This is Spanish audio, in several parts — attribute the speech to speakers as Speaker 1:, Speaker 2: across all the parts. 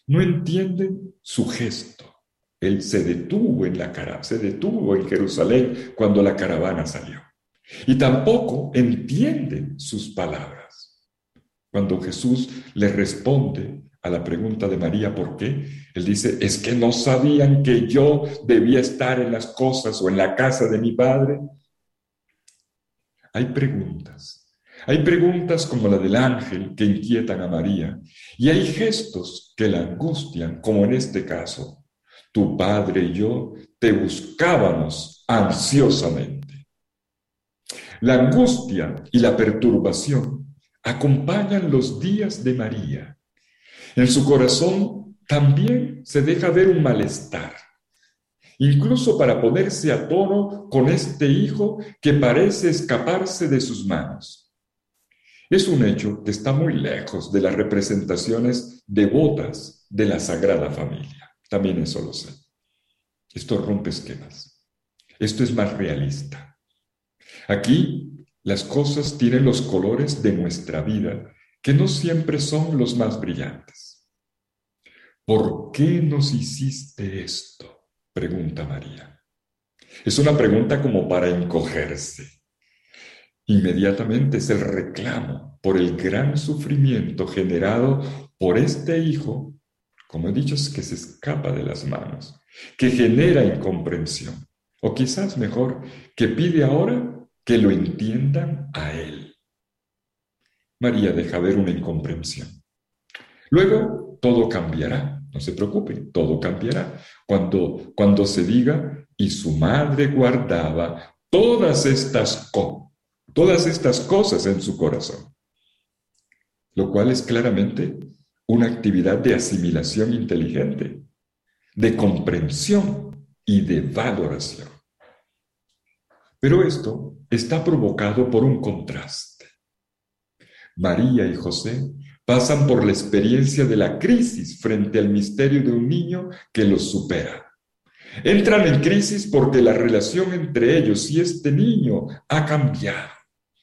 Speaker 1: No entienden su gesto. Él se detuvo en Jerusalén cuando la caravana salió. Y tampoco entienden sus palabras. Cuando Jesús le responde a la pregunta de María, ¿por qué? Él dice, es que no sabían que yo debía estar en las cosas o en la casa de mi padre. Hay preguntas. Hay preguntas como la del ángel que inquietan a María y hay gestos que la angustian, como en este caso. Tu padre y yo te buscábamos ansiosamente. La angustia y la perturbación acompañan los días de María. En su corazón también se deja ver un malestar, incluso para ponerse a tono con este hijo que parece escaparse de sus manos. Es un hecho que está muy lejos de las representaciones devotas de la Sagrada Familia. También eso lo sé. Esto rompe esquemas. Esto es más realista. Aquí las cosas tienen los colores de nuestra vida, que no siempre son los más brillantes. ¿Por qué nos hiciste esto? Pregunta María. Es una pregunta como para encogerse. Inmediatamente es el reclamo por el gran sufrimiento generado por este hijo, como he dicho, es que se escapa de las manos, que genera incomprensión, o quizás mejor, que pide ahora que lo entiendan a él. María deja ver una incomprensión. Luego todo cambiará, no se preocupen, todo cambiará cuando se diga, y su madre guardaba todas estas cosas en su corazón, lo cual es claramente una actividad de asimilación inteligente, de comprensión y de valoración. Pero esto está provocado por un contraste. María y José pasan por la experiencia de la crisis frente al misterio de un niño que los supera. Entran en crisis porque la relación entre ellos y este niño ha cambiado.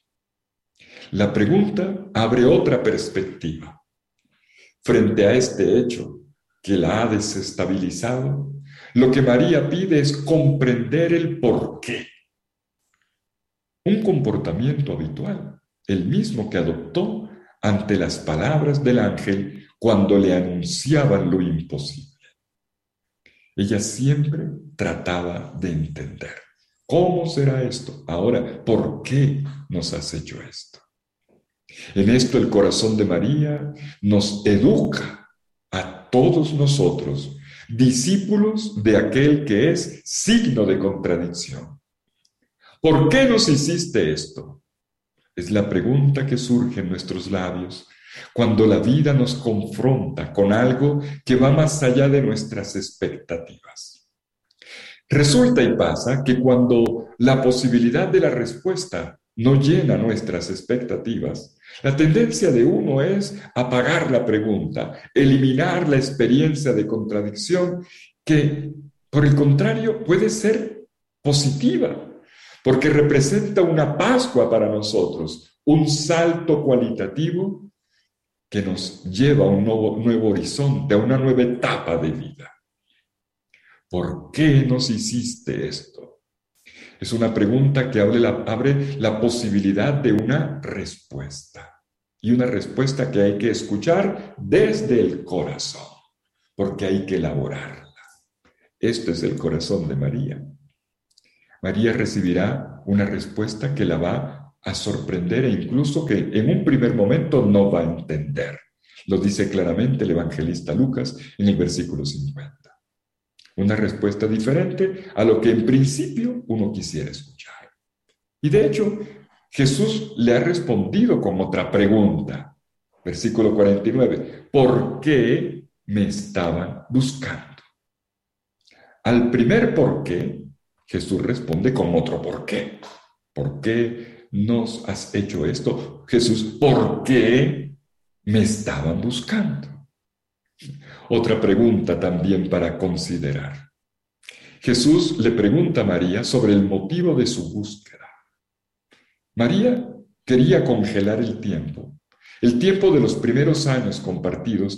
Speaker 1: La pregunta abre otra perspectiva. Frente a este hecho que la ha desestabilizado, lo que María pide es comprender el porqué. Un comportamiento habitual, el mismo que adoptó ante las palabras del ángel cuando le anunciaban lo imposible. Ella siempre trataba de entender. ¿Cómo será esto? Ahora, ¿por qué nos has hecho esto? En esto el corazón de María nos educa a todos nosotros, discípulos de aquel que es signo de contradicción. ¿Por qué nos hiciste esto? Es la pregunta que surge en nuestros labios cuando la vida nos confronta con algo que va más allá de nuestras expectativas. Resulta y pasa que cuando la posibilidad de la respuesta no llena nuestras expectativas, la tendencia de uno es apagar la pregunta, eliminar la experiencia de contradicción que, por el contrario, puede ser positiva, porque representa una Pascua para nosotros, un salto cualitativo que nos lleva a un nuevo horizonte, a una nueva etapa de vida. ¿Por qué nos hiciste esto? Es una pregunta que abre la posibilidad de una respuesta. Y una respuesta que hay que escuchar desde el corazón, porque hay que elaborarla. Este es el corazón de María. María recibirá una respuesta que la va a sorprender e incluso que en un primer momento no va a entender. Lo dice claramente el evangelista Lucas en el versículo 50. Una respuesta diferente a lo que en principio uno quisiera escuchar. Y de hecho, Jesús le ha respondido con otra pregunta. Versículo 49. ¿Por qué me estaban buscando? Al primer por qué, Jesús responde con otro por qué. ¿Por qué nos has hecho esto? Jesús, ¿por qué me estaban buscando? Otra pregunta también para considerar. Jesús le pregunta a María sobre el motivo de su búsqueda. María quería congelar el tiempo de los primeros años compartidos